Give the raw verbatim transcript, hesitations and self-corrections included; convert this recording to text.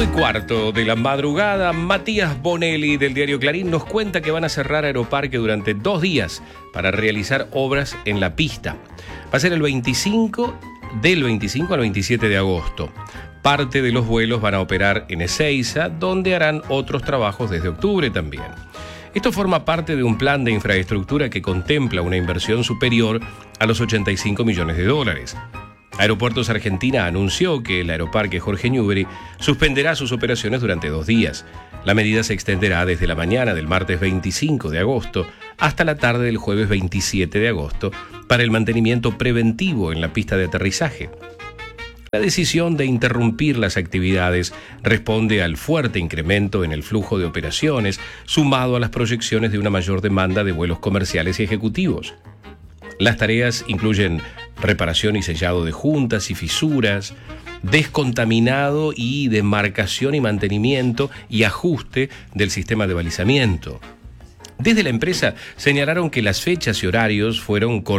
cinco y cuarto de la madrugada, Matías Bonelli del diario Clarín nos cuenta que van a cerrar Aeroparque durante dos días para realizar obras en la pista. Va a ser el veinticinco, del veinticinco al veintisiete de agosto. Parte de los vuelos van a operar en Ezeiza, donde harán otros trabajos desde octubre también. Esto forma parte de un plan de infraestructura que contempla una inversión superior a los ochenta y cinco millones de dólares. Aeropuertos Argentina anunció que el Aeroparque Jorge Newbery suspenderá sus operaciones durante dos días. La medida se extenderá desde la mañana del martes veinticinco de agosto hasta la tarde del jueves veintisiete de agosto para el mantenimiento preventivo en la pista de aterrizaje. La decisión de interrumpir las actividades responde al fuerte incremento en el flujo de operaciones, sumado a las proyecciones de una mayor demanda de vuelos comerciales y ejecutivos. Las tareas incluyen reparación y sellado de juntas y fisuras, descontaminado y demarcación y mantenimiento y ajuste del sistema de balizamiento. Desde la empresa señalaron que las fechas y horarios fueron coordinados